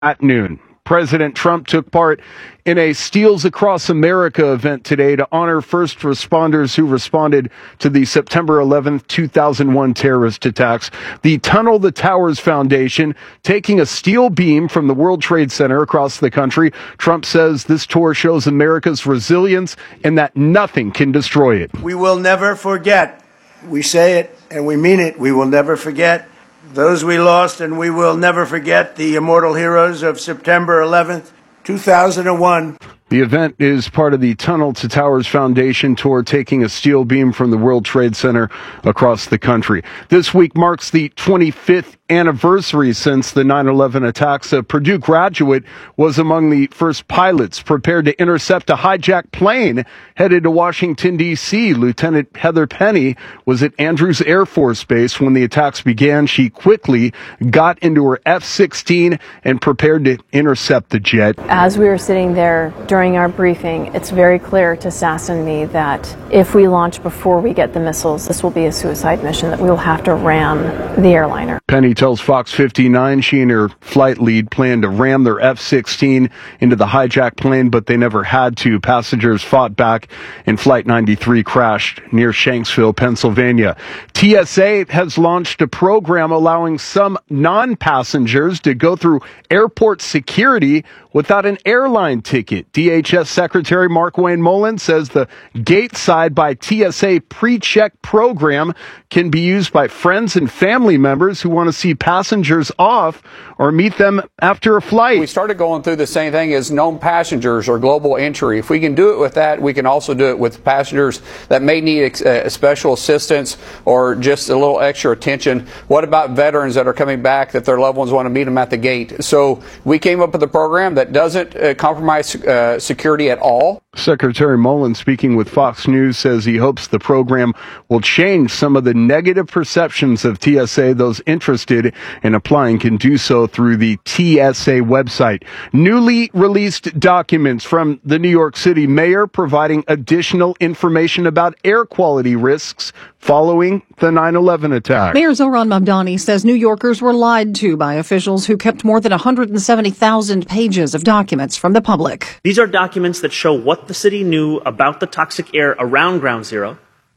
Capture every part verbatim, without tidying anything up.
At noon, President Trump took part in a Steals Across America event today to honor first responders who responded to the September eleventh, two thousand one terrorist attacks. The Tunnel the Towers Foundation taking a steel beam from the World Trade Center across the country. Trump says this tour shows America's resilience and that nothing can destroy it. We will never forget. We say it and we mean it. We will never forget those we lost, and we will never forget the immortal heroes of September eleventh, two thousand one. The event is part of the Tunnel to Towers Foundation tour, taking a steel beam from the World Trade Center across the country. This week marks the twenty-fifth anniversary since the nine eleven attacks. A Purdue graduate was among the first pilots prepared to intercept a hijacked plane headed to Washington, D C Lieutenant Heather Penny was at Andrews Air Force Base when the attacks began. She quickly got into her F sixteen and prepared to intercept the jet. As we were sitting there during During our briefing, it's very clear to Sass and me that if we launch before we get the missiles, this will be a suicide mission, that we will have to ram the airliner. Penny tells Fox fifty-nine she and her flight lead planned to ram their F sixteen into the hijacked plane, but they never had to. Passengers fought back and Flight ninety-three crashed near Shanksville, Pennsylvania. T S A has launched a program allowing some non-passengers to go through airport security without an airline ticket. D H S Secretary Markwayne Mullin says the gate side by T S A pre-check program can be used by friends and family members who want to see passengers off or meet them after a flight. We started going through the same thing as known passengers or global entry. If we can do it with that, we can also do it with passengers that may need uh, special assistance or just a little extra attention. What about veterans that are coming back that their loved ones want to meet them at the gate? So we came up with a program that doesn't uh, compromise uh, security at all. Secretary Mullin, speaking with Fox News, says he hopes the program will change some of the negative perceptions of T S A. Those interested in applying can do so through the T S A website. Newly released documents from the New York City mayor providing additional information about air quality risks following the nine eleven attack. Mayor Zohran Mamdani says New Yorkers were lied to by officials who kept more than one hundred seventy thousand pages of documents from the public. These are documents that show what the city knew about the toxic air around Ground Zero,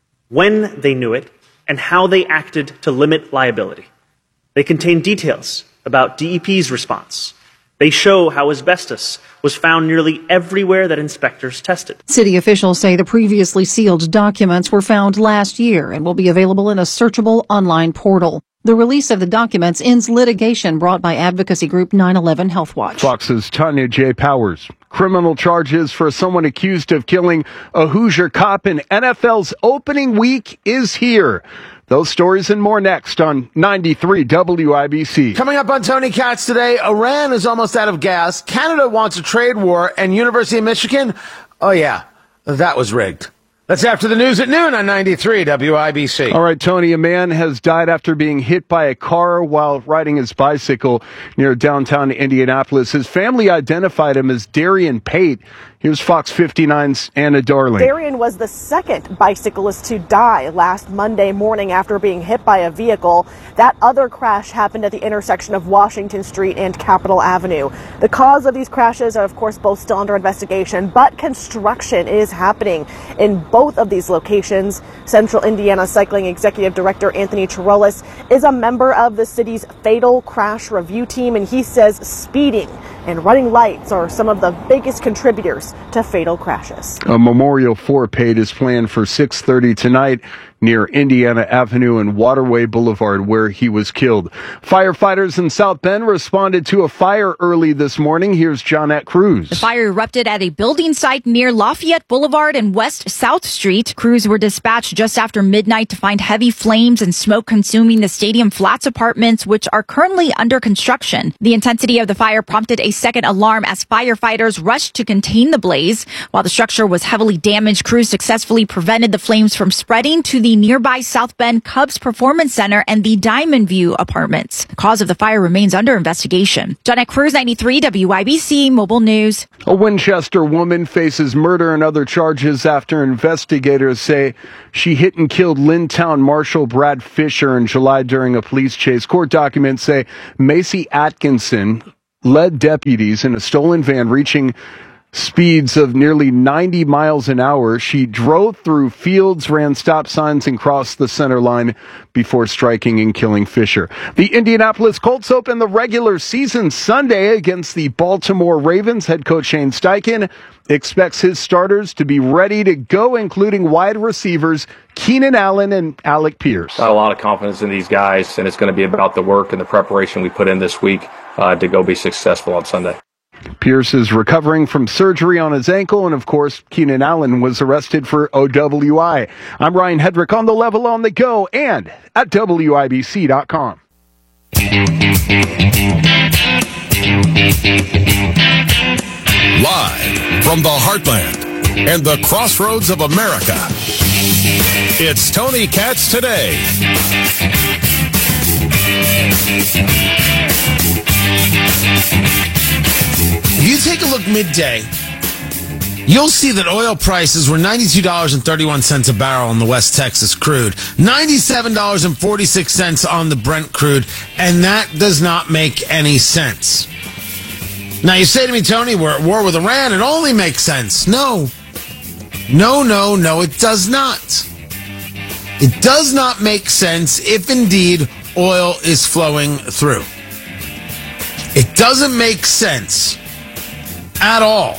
when they knew it, and how they acted to limit liability. They contain details about D E P's response. They show how asbestos was found nearly everywhere that inspectors tested. City officials say the previously sealed documents were found last year and will be available in a searchable online portal. The release of the documents ends litigation brought by advocacy group nine eleven Health Watch. Fox's Tanya J. Powers. Criminal charges for someone accused of killing a Hoosier cop in N F L's opening week is here. Those stories and more next on ninety-three W I B C. Coming up on Tony Katz today, Iran is almost out of gas. Canada wants a trade war, and University of Michigan, oh yeah, that was rigged. That's after the news at noon on ninety-three W I B C. All right, Tony, a man has died after being hit by a car while riding his bicycle near downtown Indianapolis. His family identified him as Darian Pate. Here's Fox fifty-nine's Anna Darling. Darian was the second bicyclist to die last Monday morning after being hit by a vehicle. That other crash happened at the intersection of Washington Street and Capitol Avenue. The cause of these crashes are, of course, both still under investigation, but construction is happening in both of these locations. Central Indiana Cycling Executive Director Anthony Chirolis is a member of the city's fatal crash review team, and he says speeding and running lights are some of the biggest contributors to fatal crashes. A memorial for Pate is planned for six thirty tonight near Indiana Avenue and Waterway Boulevard, where he was killed. Firefighters in South Bend responded to a fire early this morning. Here's Johnette Cruz. The fire erupted at a building site near Lafayette Boulevard and West South Street. Crews were dispatched just after midnight to find heavy flames and smoke consuming the Stadium Flats apartments, which are currently under construction. The intensity of the fire prompted a second alarm as firefighters rushed to contain the blaze. While the structure was heavily damaged, crews successfully prevented the flames from spreading to the nearby South Bend Cubs Performance Center and the Diamond View apartments. The cause of the fire remains under investigation. Johnette Cruz, ninety-three W I B C Mobile News. A Winchester woman faces murder and other charges after investigators say she hit and killed Lintown Marshal Brad Fisher in July during a police chase. Court documents say Macy Atkinson led deputies in a stolen van reaching speeds of nearly ninety miles an hour. She drove through fields, ran stop signs, and crossed the center line before striking and killing Fisher. The Indianapolis Colts open the regular season Sunday against the Baltimore Ravens. Head coach Shane Steichen expects his starters to be ready to go, including wide receivers Keenan Allen and Alec Pierce. Got a lot of confidence in these guys, and it's going to be about the work and the preparation we put in this week uh, to go be successful on Sunday. Pierce is recovering from surgery on his ankle, and of course, Keenan Allen was arrested for O W I. I'm Ryan Hedrick on The Level on the Go and at W I B C dot com. Live from the heartland and the crossroads of America, it's Tony Katz Today. If you take a look midday, you'll see that oil prices were ninety-two dollars and thirty-one cents a barrel on the West Texas crude, ninety-seven dollars and forty-six cents on the Brent crude, and that does not make any sense. Now, you say to me, Tony, we're at war with Iran. It only makes sense. No. No, no, no, it does not. It does not make sense if indeed oil is flowing through. It doesn't make sense at all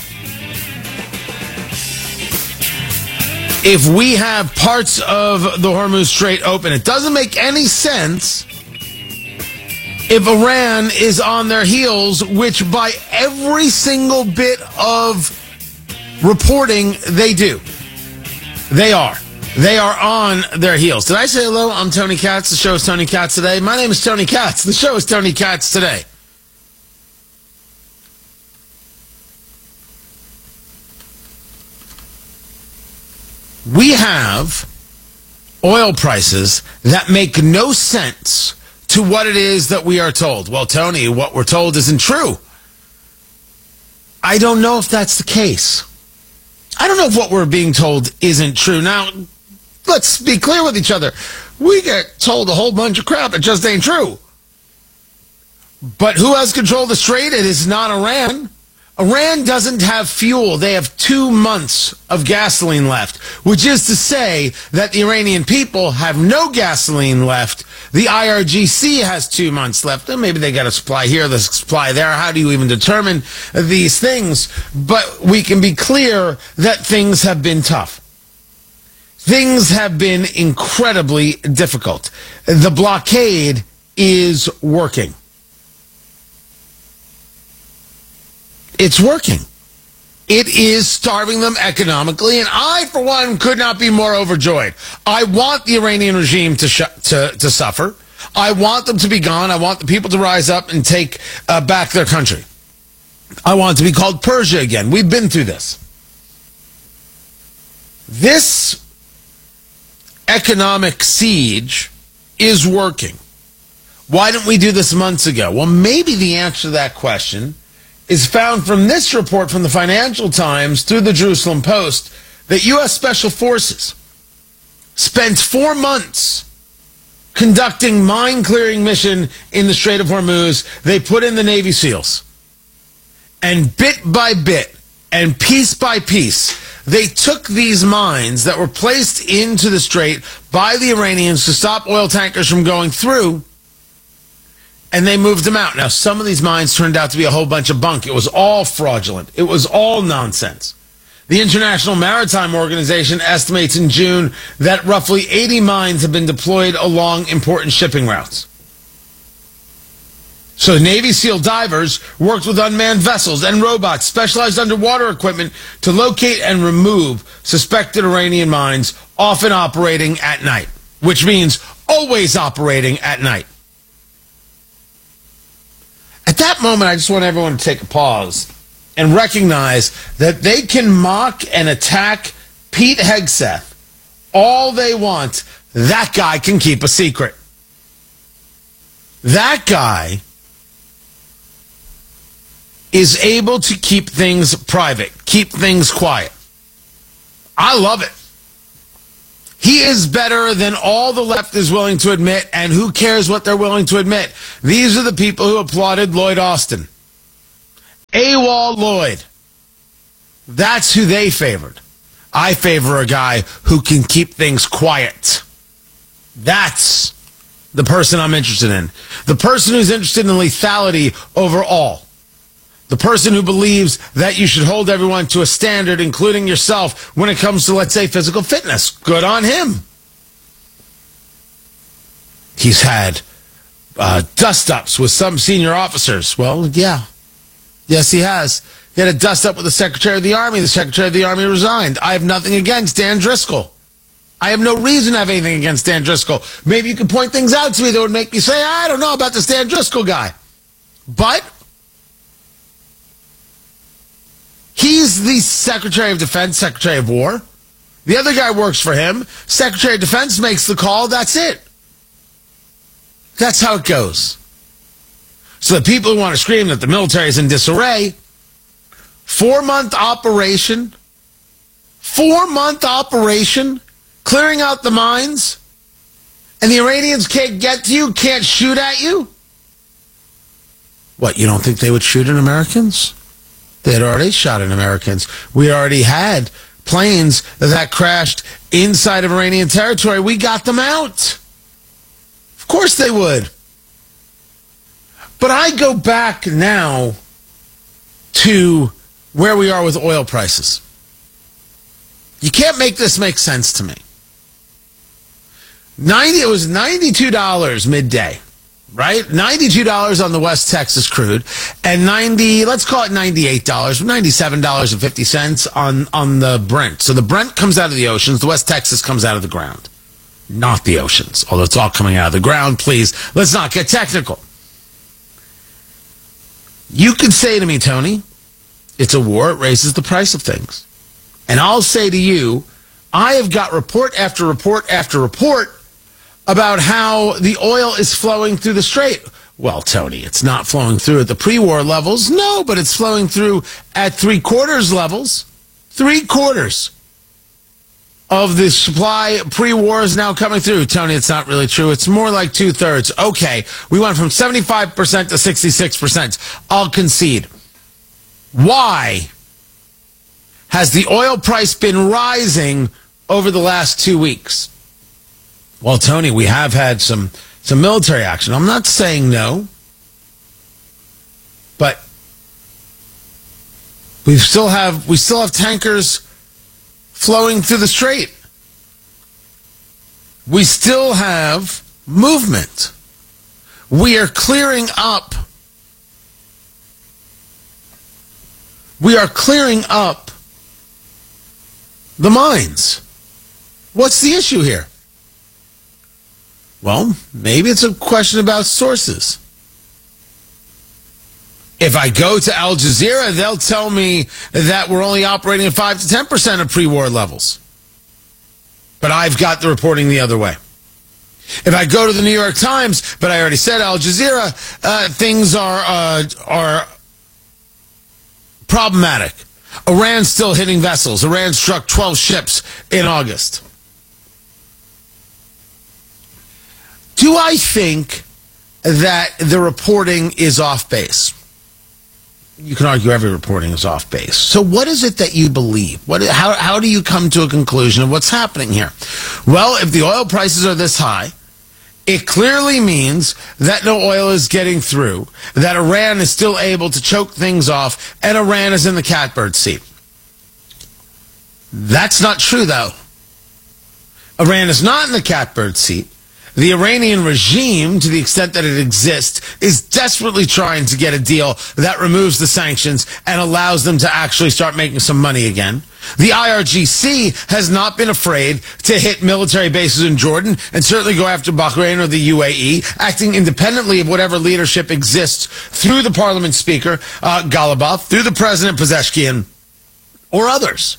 if we have parts of the Hormuz Strait open. It doesn't make any sense if Iran is on their heels, which by every single bit of reporting they do. They are. They are on their heels. Did I say hello? I'm Tony Katz. The show is Tony Katz Today. My name is Tony Katz. The show is Tony Katz Today. We have oil prices that make no sense to what it is that we are told. Well, Tony, what we're told isn't true. I don't know if that's the case. I don't know if what we're being told isn't true. Now, let's be clear with each other. We get told a whole bunch of crap that just ain't true. But who has control of the strait? It is not Iran. Iran doesn't have fuel. They have two months of gasoline left, which is to say that the Iranian people have no gasoline left. The I R G C has two months left. And maybe they got a supply here, the supply there. How do you even determine these things? But we can be clear that things have been tough. Things have been incredibly difficult. The blockade is working. It's working. It is starving them economically, and I, for one, could not be more overjoyed. I want the Iranian regime to sh- to, to suffer. I want them to be gone. I want the people to rise up and take uh, back their country. I want it to be called Persia again. We've been through this. This economic siege is working. Why didn't we do this months ago? Well, maybe the answer to that question is found from this report from the Financial Times through the Jerusalem Post that U S Special Forces spent four months conducting mine-clearing mission in the Strait of Hormuz. They put in the Navy SEALs. And bit by bit and piece by piece, they took these mines that were placed into the strait by the Iranians to stop oil tankers from going through, and they moved them out. Now, some of these mines turned out to be a whole bunch of bunk. It was all fraudulent. It was all nonsense. The International Maritime Organization estimates in June that roughly eighty mines have been deployed along important shipping routes. So Navy SEAL divers worked with unmanned vessels and robots, specialized underwater equipment to locate and remove suspected Iranian mines, often operating at night, which means always operating at night. At that moment, I just want everyone to take a pause and recognize that they can mock and attack Pete Hegseth all they want. That guy can keep a secret. That guy is able to keep things private, keep things quiet. I love it. He is better than all the left is willing to admit, and who cares what they're willing to admit? These are the people who applauded Lloyd Austin. Paul Lloyd. That's who they favored. I favor a guy who can keep things quiet. That's the person I'm interested in. The person who's interested in lethality overall. The person who believes that you should hold everyone to a standard, including yourself, when it comes to, let's say, physical fitness. Good on him. He's had uh, dust-ups with some senior officers. Well, yeah. Yes, he has. He had a dust-up with the Secretary of the Army. The Secretary of the Army resigned. I have nothing against Dan Driscoll. I have no reason to have anything against Dan Driscoll. Maybe you could point things out to me that would make me say, I don't know about this Dan Driscoll guy. But he's the Secretary of Defense, Secretary of War. The other guy works for him. Secretary of Defense makes the call. That's it. That's how it goes. So the people who want to scream that the military is in disarray, four-month operation, four-month operation, clearing out the mines, and the Iranians can't get to you, can't shoot at you? What, you don't think they would shoot at Americans? They had already shot at Americans. We already had planes that crashed inside of Iranian territory. We got them out. Of course they would. But I go back now to where we are with oil prices. You can't make this make sense to me. ninety it was ninety-two dollars midday, right? ninety-two dollars on the West Texas crude, and ninety, let's call it ninety-eight dollars, ninety-seven dollars and fifty cents on, on the Brent. So the Brent comes out of the oceans, the West Texas comes out of the ground. Not the oceans, although it's all coming out of the ground. Please, let's not get technical. You could say to me, Tony, it's a war, it raises the price of things. And I'll say to you, I have got report after report after report about how the oil is flowing through the strait. Well, Tony, it's not flowing through at the pre-war levels. No, but it's flowing through at three-quarters levels. Three-quarters of the supply pre-war is now coming through. Tony, it's not really true. It's more like two-thirds. Okay, we went from seventy-five percent to sixty-six percent. I'll concede. Why has the oil price been rising over the last two weeks? Well, Tony, we have had some, some military action. I'm not saying no, but we still have we still have tankers flowing through the strait. We still have movement. We are clearing up. We are clearing up the mines. What's the issue here? Well, maybe it's a question about sources. If I go to Al Jazeera, they'll tell me that we're only operating at five to ten percent of pre-war levels. But I've got the reporting the other way. If I go to the New York Times, but I already said Al Jazeera, uh, things are uh, are problematic. Iran's still hitting vessels. Iran struck twelve ships in August. Do I think that the reporting is off base? You can argue every reporting is off base. So what is it that you believe? What, how, how do you come to a conclusion of what's happening here? Well, if the oil prices are this high, it clearly means that no oil is getting through, that Iran is still able to choke things off, and Iran is in the catbird seat. That's not true, though. Iran is not in the catbird seat. The Iranian regime, to the extent that it exists, is desperately trying to get a deal that removes the sanctions and allows them to actually start making some money again. The I R G C has not been afraid to hit military bases in Jordan and certainly go after Bahrain or the U A E, acting independently of whatever leadership exists through the parliament speaker, uh, Ghalibaf, through the president, Pezeshkian, or others.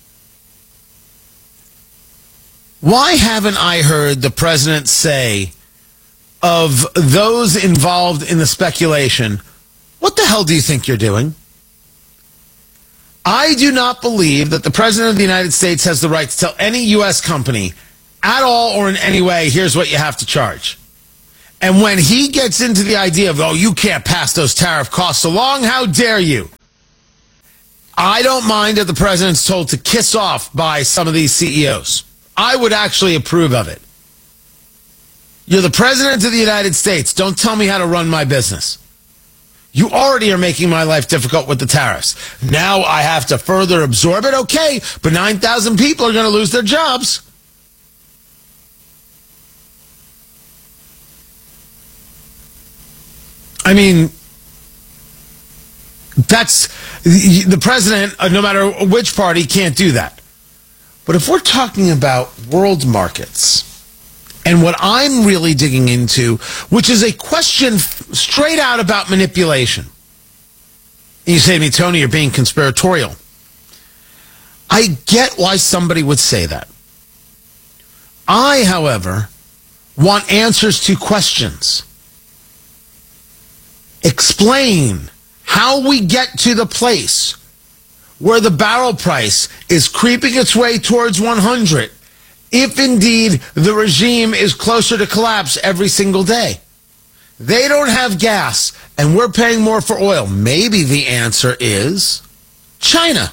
Why haven't I heard the president say of those involved in the speculation, what the hell do you think you're doing? I do not believe that the president of the United States has the right to tell any U S company at all or in any way, here's what you have to charge. And when he gets into the idea of, oh, you can't pass those tariff costs along, how dare you? I don't mind if the president's told to kiss off by some of these C E Os. I would actually approve of it. You're the president of the United States. Don't tell me how to run my business. You already are making my life difficult with the tariffs. Now I have to further absorb it. Okay, but nine thousand people are going to lose their jobs. I mean, that's the president, no matter which party, can't do that. But if we're talking about world markets, and what I'm really digging into, which is a question straight out about manipulation. And you say to me, Tony, you're being conspiratorial. I get why somebody would say that. I, however, want answers to questions. Explain how we get to the place where the barrel price is creeping its way towards one hundred. If indeed the regime is closer to collapse every single day. They don't have gas, and we're paying more for oil. Maybe the answer is China.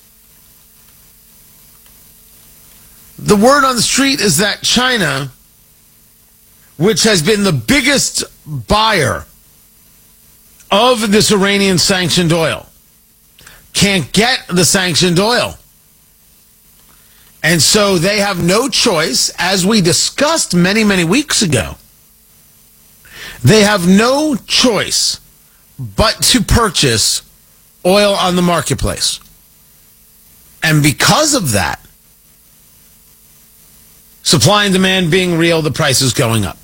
The word on the street is that China, which has been the biggest buyer of this Iranian sanctioned oil, can't get the sanctioned oil. And so they have no choice, as we discussed many, many weeks ago. They have no choice but to purchase oil on the marketplace. And because of that, supply and demand being real, the price is going up.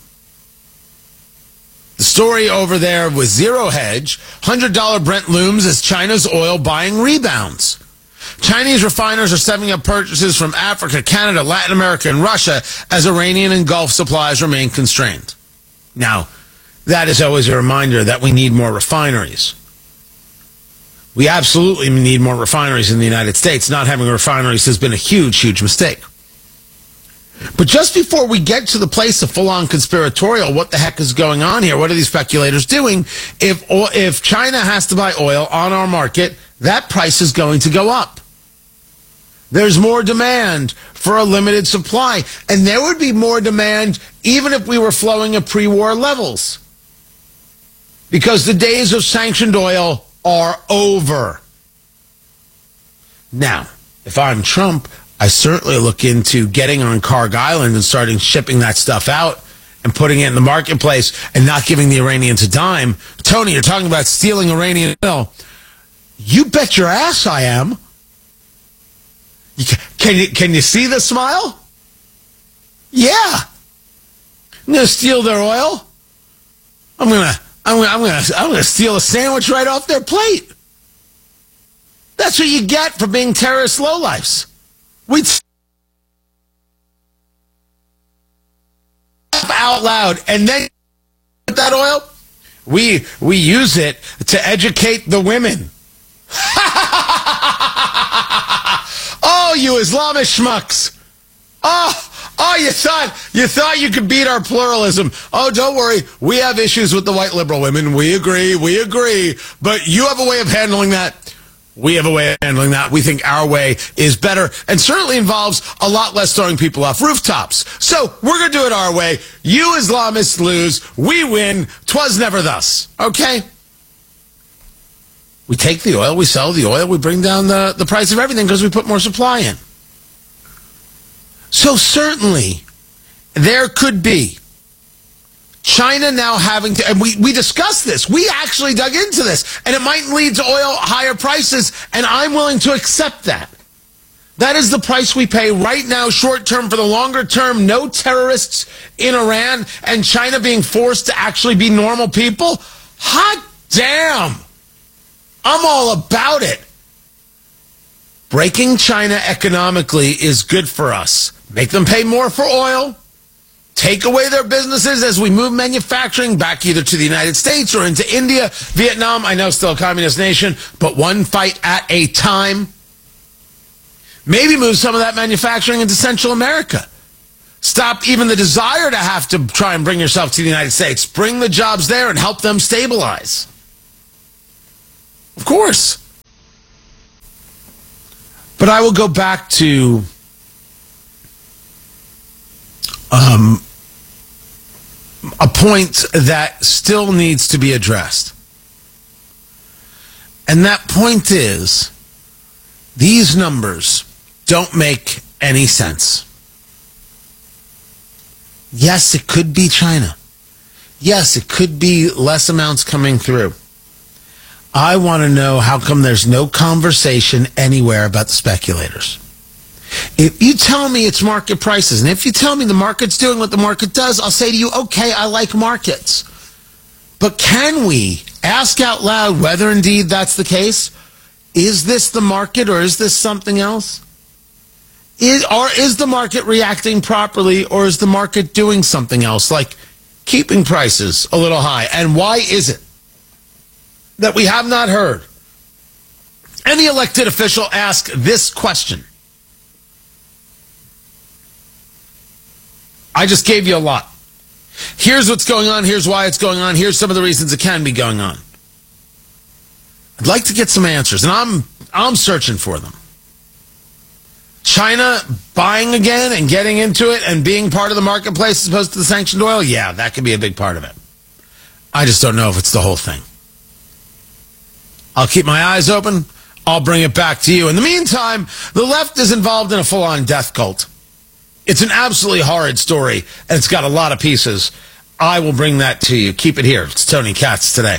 The story over there with Zero Hedge, one hundred dollars Brent looms as China's oil buying rebounds. Chinese refiners are stepping up purchases from Africa, Canada, Latin America, and Russia as Iranian and Gulf supplies remain constrained. Now, that is always a reminder that we need more refineries. We absolutely need more refineries in the United States. Not having refineries has been a huge, huge mistake. But just before we get to the place of full-on conspiratorial, what the heck is going on here? What are these speculators doing? If if China has to buy oil on our market, that price is going to go up. There's more demand for a limited supply. And there would be more demand even if we were flowing at pre-war levels. Because the days of sanctioned oil are over. Now, if I'm Trump, I certainly look into getting on Karg Island and starting shipping that stuff out and putting it in the marketplace and not giving the Iranians a dime. Tony, you're talking about stealing Iranian oil. You bet your ass I am. You, can you can you see the smile? Yeah. I'm going to steal their oil. I'm going to I'm going to I'm going to I'm going to steal a sandwich right off their plate. That's what you get for being terrorist lowlifes. We'd out loud, and then that oil, we we use it to educate the women. Oh, you Islamist schmucks! Oh, oh, you thought you thought you could beat our pluralism? Oh, don't worry, we have issues with the white liberal women. We agree, we agree, but you have a way of handling that. We have a way of handling that. We think our way is better and certainly involves a lot less throwing people off rooftops. So we're going to do it our way. You Islamists lose. We win. 'Twas never thus. Okay? We take the oil. We sell the oil. We bring down the, the price of everything because we put more supply in. So certainly there could be China now having to, and we, we discussed this, we actually dug into this, and it might lead to oil higher prices, and I'm willing to accept that. That is the price we pay right now, short term. For the longer term, no terrorists in Iran, and China being forced to actually be normal people. Hot damn! I'm all about it. Breaking China economically is good for us. Make them pay more for oil. Take away their businesses as we move manufacturing back either to the United States or into India, Vietnam. I know still a communist nation, but one fight at a time. Maybe move some of that manufacturing into Central America. Stop even the desire to have to try and bring yourself to the United States. Bring the jobs there and help them stabilize. Of course. But I will go back to um, a point that still needs to be addressed. And that point is, these numbers don't make any sense. Yes, it could be China. Yes, it could be less amounts coming through. I want to know how come there's no conversation anywhere about the speculators. If you tell me it's market prices, and if you tell me the market's doing what the market does, I'll say to you, okay, I like markets. But can we ask out loud whether indeed that's the case? Is this the market or is this something else? Is, or is the market reacting properly or is the market doing something else, like keeping prices a little high? And why is it that we have not heard any elected official ask this question? I just gave you a lot. Here's what's going on. Here's why it's going on. Here's some of the reasons it can be going on. I'd like to get some answers, and I'm I'm searching for them. China buying again and getting into it and being part of the marketplace as opposed to the sanctioned oil? Yeah, that could be a big part of it. I just don't know if it's the whole thing. I'll keep my eyes open. I'll bring it back to you. In the meantime, the left is involved in a full-on death cult. It's an absolutely horrid story, and it's got a lot of pieces. I will bring that to you. Keep it here. It's Tony Katz Today.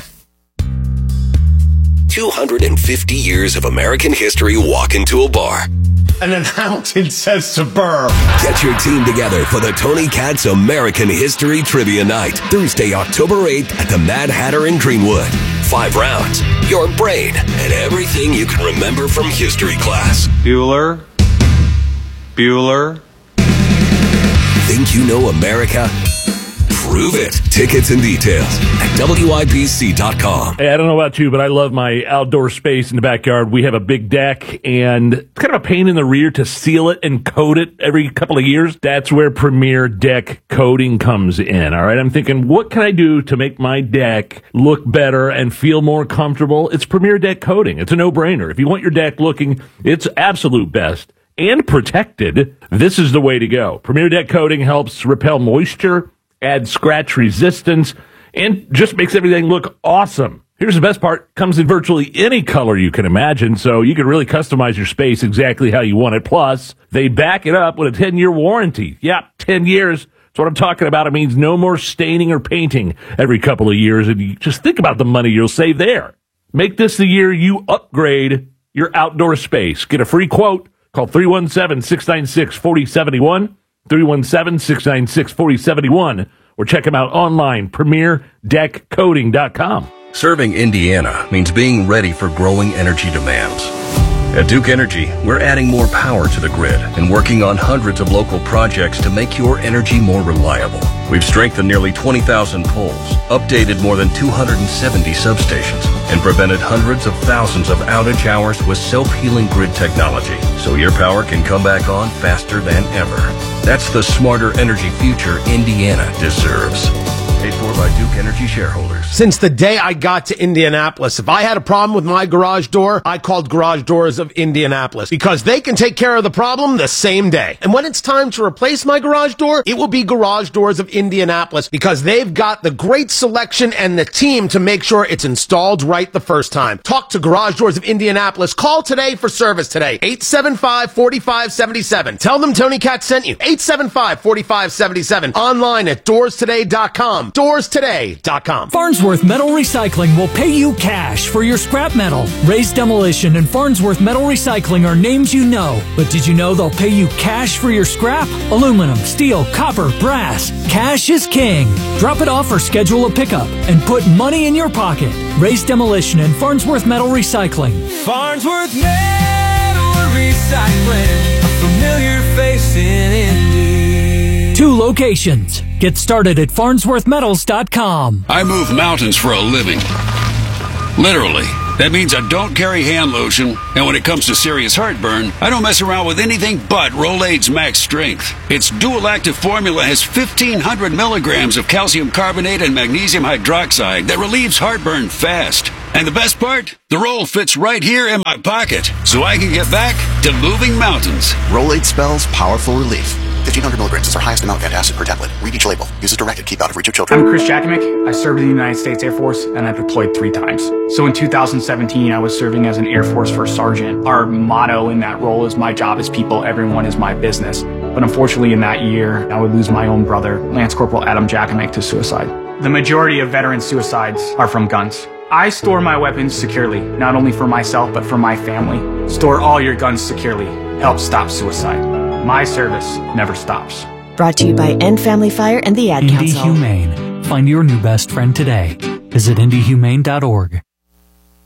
two hundred fifty years of American history walk into a bar. And an Hamilton says to Burr. Get your team together for the Tony Katz American History Trivia Night, Thursday, October eighth at the Mad Hatter in Greenwood. Five rounds, your brain, and everything you can remember from history class. Bueller. Bueller. Think you know America? Prove it. Tickets and details at W I B C dot com. Hey, I don't know about you, but I love my outdoor space in the backyard. We have a big deck, and it's kind of a pain in the rear to seal it and coat it every couple of years. That's where Premier Deck Coating comes in, all right? I'm thinking, what can I do to make my deck look better and feel more comfortable? It's Premier Deck Coating. It's a no-brainer. If you want your deck looking its absolute best and protected, this is the way to go. Premier Deck Coating helps repel moisture, add scratch resistance, and just makes everything look awesome. Here's the best part. Comes in virtually any color you can imagine, so you can really customize your space exactly how you want it. Plus, they back it up with a ten-year warranty. Yeah, ten years. That's what I'm talking about. It means no more staining or painting every couple of years, and you just think about the money you'll save there. Make this the year you upgrade your outdoor space. Get a free quote. Call three one seven, six nine six, four zero seven one, three one seven, six nine six, four zero seven one, or check them out online, premier deck coating dot com. Serving Indiana means being ready for growing energy demands. At Duke Energy, we're adding more power to the grid and working on hundreds of local projects to make your energy more reliable. We've strengthened nearly twenty thousand poles, updated more than two hundred seventy substations, and prevented hundreds of thousands of outage hours with self-healing grid technology, so your power can come back on faster than ever. That's the smarter energy future Indiana deserves. Paid for by Duke Energy shareholders. Since the day I got to Indianapolis, if I had a problem with my garage door, I called Garage Doors of Indianapolis because they can take care of the problem the same day. And when it's time to replace my garage door, it will be Garage Doors of Indianapolis because they've got the great selection and the team to make sure it's installed right the first time. Talk to Garage Doors of Indianapolis. Call today for service today. eight seven five, four five seven seven. Tell them Tony Katz sent you. eight seven five, four five seven seven. Online at doors today dot com. doors today dot com. Farnsworth Metal Recycling will pay you cash for your scrap metal. Raised Demolition and Farnsworth Metal Recycling are names you know, but did you know they'll pay you cash for your scrap? Aluminum, steel, copper, brass. Cash is king. Drop it off or schedule a pickup and put money in your pocket. Raised Demolition and Farnsworth Metal Recycling. Farnsworth Metal Recycling, a familiar face in Indy. Two locations. Get started at farnsworth metals dot com. I move mountains for a living. Literally. That means I don't carry hand lotion, and when it comes to serious heartburn, I don't mess around with anything but Rolaids Max Strength. Its dual-active formula has fifteen hundred milligrams of calcium carbonate and magnesium hydroxide that relieves heartburn fast. And the best part? The roll fits right here in my pocket, so I can get back to moving mountains. Rolade spells powerful relief. fifteen hundred milligrams is our highest amount of antacid per tablet. Read each label. Use as directed. Keep out of reach of children. I'm Chris Jakimick. I served in the United States Air Force, and I deployed three times. So in two thousand seventeen, I was serving as an Air Force First Sergeant. Our motto in that role is, my job is people, everyone is my business. But unfortunately, in that year, I would lose my own brother, Lance Corporal Adam Jakimick, to suicide. The majority of veteran suicides are from guns. I store my weapons securely, not only for myself, but for my family. Store all your guns securely. Help stop suicide. My service never stops. Brought to you by End Family Fire and the Ad Indy Council. Humane. Find your new best friend today. Visit indy humane dot org.